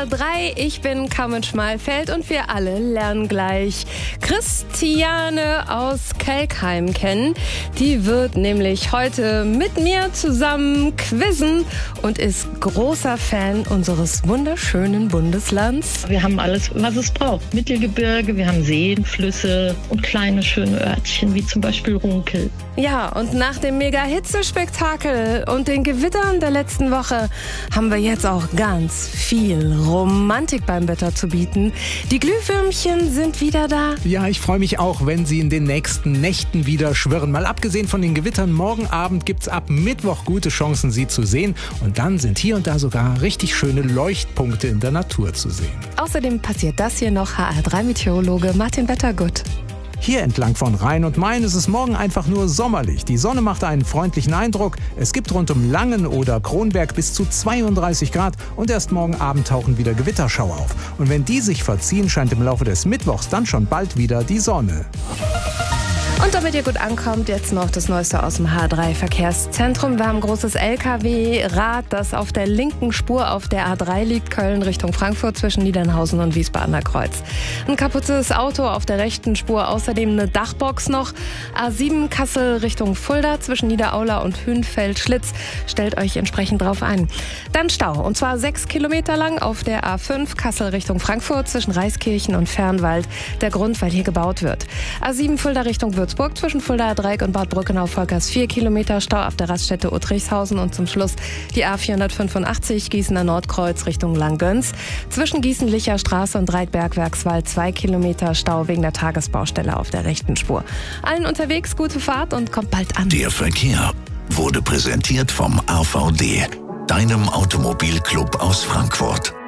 HR3. Ich bin Carmen Schmalfeld und wir alle lernen gleich Christiane aus Kelkheim kennen. Die wird nämlich heute mit mir zusammen quizzen und ist großer Fan unseres wunderschönen Bundeslands. Wir haben alles, was es braucht. Mittelgebirge, wir haben Seen, Flüsse und kleine schöne Örtchen, wie zum Beispiel Runkel. Ja, und nach dem Mega-Hitze-Spektakel und den Gewittern der letzten Woche haben wir jetzt auch ganz viel Romantik beim Wetter zu bieten. Die Glühwürmchen sind wieder da. Ja, ich freue mich auch, wenn sie in den nächsten Nächten wieder schwirren. Mal abgesehen von den Gewittern, morgen Abend gibt's ab Mittwoch gute Chancen, sie zu sehen. Und dann sind hier und da sogar richtig schöne Leuchtpunkte in der Natur zu sehen. Außerdem passiert das hier noch. HR3-Meteorologe Martin Wettergut. Hier entlang von Rhein und Main ist es morgen einfach nur sommerlich. Die Sonne macht einen freundlichen Eindruck. Es gibt rund um Langen oder Kronberg bis zu 32 Grad und erst morgen Abend tauchen wieder Gewitterschauer auf. Und wenn die sich verziehen, scheint im Laufe des Mittwochs dann schon bald wieder die Sonne. Und damit ihr gut ankommt, jetzt noch das Neueste aus dem H3-Verkehrszentrum. Wir haben ein großes LKW-Rad, das auf der linken Spur auf der A3 liegt, Köln Richtung Frankfurt zwischen Niedernhausen und Wiesbadener Kreuz. Ein kaputtes Auto auf der rechten Spur, außerdem eine Dachbox noch. A7 Kassel Richtung Fulda zwischen Niederaula und Hünfeld-Schlitz. Stellt euch entsprechend drauf ein. Dann Stau, und zwar 6 Kilometer lang auf der A5 Kassel Richtung Frankfurt zwischen Reiskirchen und Fernwald. Der Grund, weil hier gebaut wird. A7 Fulda Richtung Würzburg zwischen Fuldaer Dreieck und Bad Brückenau-Volkers 4 Kilometer Stau auf der Raststätte Uttrichshausen und zum Schluss die A485 Gießener Nordkreuz Richtung Langgöns. Zwischen Gießen-Licher Straße und Reitberg-Werkswald 2 Kilometer Stau wegen der Tagesbaustelle auf der rechten Spur. Allen unterwegs gute Fahrt und kommt bald an. Der Verkehr wurde präsentiert vom AVD, deinem Automobilclub aus Frankfurt.